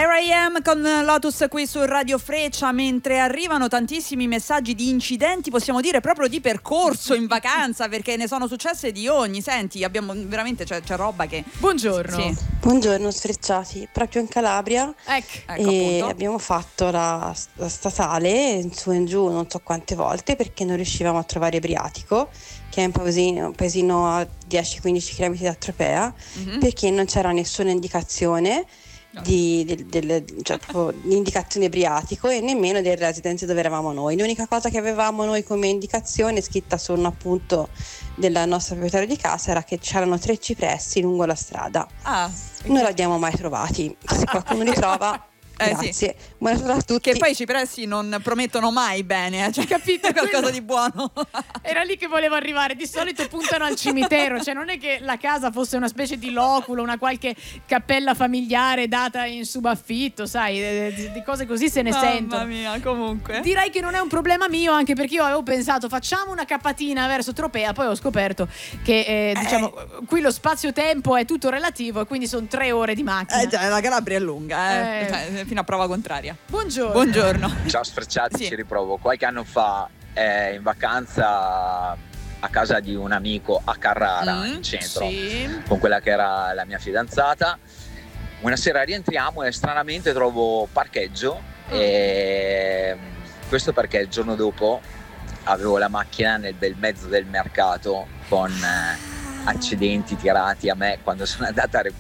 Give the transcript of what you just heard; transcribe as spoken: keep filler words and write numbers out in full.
Here I Am con Lotus qui su Radio Freccia. Mentre arrivano tantissimi messaggi di incidenti, possiamo dire proprio di percorso in vacanza, perché ne sono successe di ogni. Senti, abbiamo veramente c'è, c'è roba che... Buongiorno. Sì. Buongiorno Sfrecciati, proprio in Calabria. Ecco, ecco e appunto. abbiamo fatto la, la statale in su e in giù non so quante volte perché non riuscivamo a trovare Briatico, che è un paesino, un paesino a dieci quindici chilometri da Tropea, Mhm. perché non c'era nessuna indicazione No. di, del, del, cioè, proprio di indicazione Briatico e nemmeno del residence dove eravamo noi. L'unica cosa che avevamo noi come indicazione scritta su un appunto della nostra proprietaria di casa era che c'erano tre cipressi lungo la strada. Ah, Non li abbiamo mai trovati. Se qualcuno li trova, Eh, grazie. sì. Buonasera a tutti. che poi i cipressi non promettono mai bene, eh, cioè, Capito, qualcosa quello- di buono. era lì che volevo arrivare. Di solito puntano al cimitero, cioè non è che la casa fosse una specie di loculo, una qualche cappella familiare data in subaffitto, sai, eh, di, di cose così se ne Mamma sentono. mia, comunque. Direi che non è un problema mio, anche perché io avevo pensato facciamo una capatina verso Tropea, poi ho scoperto che eh, diciamo qui lo spazio-tempo è tutto relativo e quindi sono tre ore di macchina. Eh già, la Calabria è lunga, eh. Eh. Cioè, fino a prova contraria. Buongiorno. Buongiorno. Ciao Sfrecciati, Sì. ci riprovo. Qualche anno fa eh, in vacanza a casa di un amico a Carrara, Mm, in centro, Sì. con quella che era la mia fidanzata. Una sera rientriamo e stranamente trovo parcheggio e questo perché il giorno dopo avevo la macchina nel bel mezzo del mercato con eh, accidenti tirati a me quando sono andata a recuperare